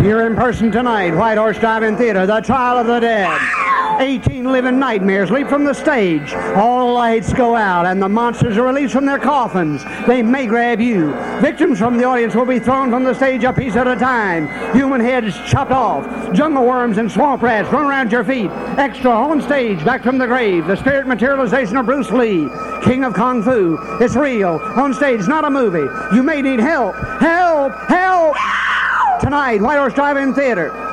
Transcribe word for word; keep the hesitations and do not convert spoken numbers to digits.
Here in person tonight, White Horse Drive-In Theater, The Trial of the Dead. eighteen living nightmares leap from the stage. All lights go out and the monsters are released from their coffins. They may grab you. Victims from the audience will be thrown from the stage a piece at a time. Human heads chopped off. Jungle worms and swamp rats run around your feet. Extra on stage, back from the grave. The spirit materialization of Bruce Lee, King of Kung Fu. It's real. On stage, not a movie. You may need help. Help! Help! Tonight, White Horse Drive-In Theater.